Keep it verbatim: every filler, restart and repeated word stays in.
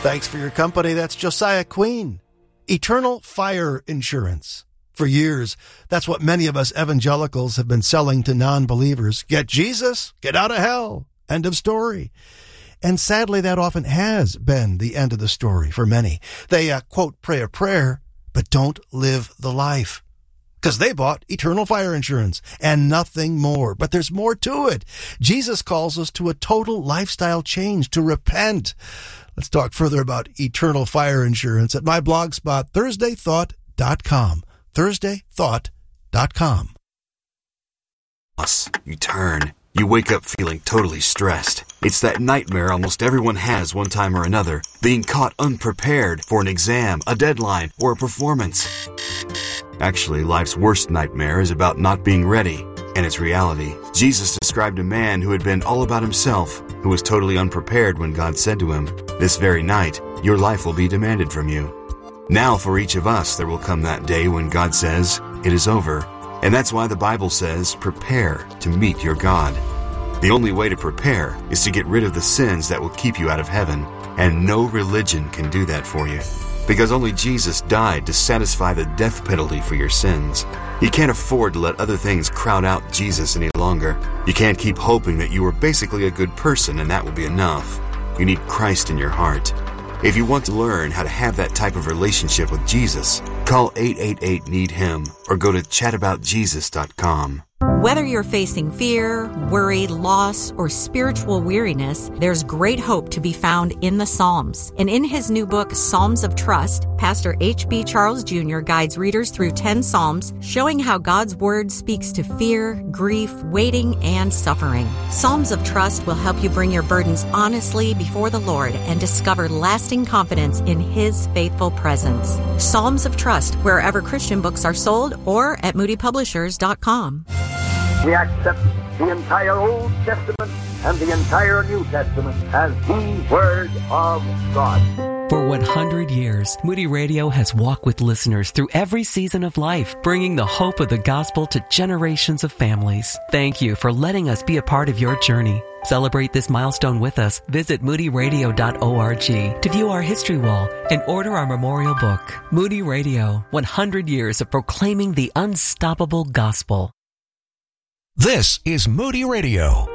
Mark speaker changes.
Speaker 1: Thanks for your company. That's Josiah Queen. Eternal Fire Insurance. For years, that's what many of us evangelicals have been selling to non-believers. Get Jesus, get out of hell. End of story. And sadly, that often has been the end of the story for many. They, uh, quote, pray a prayer, but don't live the life. Because they bought eternal fire insurance and nothing more. But there's more to it. Jesus calls us to a total lifestyle change, to repent. Let's talk further about eternal fire insurance at my blog spot, thursday thought dot com. thursday thought dot com.
Speaker 2: You turn. You wake up feeling totally stressed. It's that nightmare almost everyone has one time or another, being caught unprepared for an exam, a deadline, or a performance. Actually, life's worst nightmare is about not being ready, and it's reality. Jesus described a man who had been all about himself, who was totally unprepared when God said to him, "This very night, your life will be demanded from you." Now for each of us there will come that day when God says, "It is over." And that's why the Bible says, prepare to meet your God. The only way to prepare is to get rid of the sins that will keep you out of heaven, and no religion can do that for you. Because only Jesus died to satisfy the death penalty for your sins. You can't afford to let other things crowd out Jesus any longer. You can't keep hoping that you are basically a good person and that will be enough. You need Christ in your heart. If you want to learn how to have that type of relationship with Jesus, call eight eight eight, need him or go to chat about jesus dot com.
Speaker 3: Whether you're facing fear, worry, loss, or spiritual weariness, there's great hope to be found in the Psalms. And in his new book, Psalms of Trust, Pastor H B Charles Junior guides readers through ten Psalms, showing how God's Word speaks to fear, grief, waiting, and suffering. Psalms of Trust will help you bring your burdens honestly before the Lord and discover lasting confidence in His faithful presence. Psalms of Trust, wherever Christian books are sold, or at moody publishers dot com.
Speaker 4: We accept the entire Old Testament and the entire New Testament as the Word of God.
Speaker 5: For one hundred years, Moody Radio has walked with listeners through every season of life, bringing the hope of the gospel to generations of families. Thank you for letting us be a part of your journey. Celebrate this milestone with us. Visit moody radio dot org to view our history wall and order our memorial book. Moody Radio, one hundred years of proclaiming the unstoppable gospel.
Speaker 6: This is Moody Radio.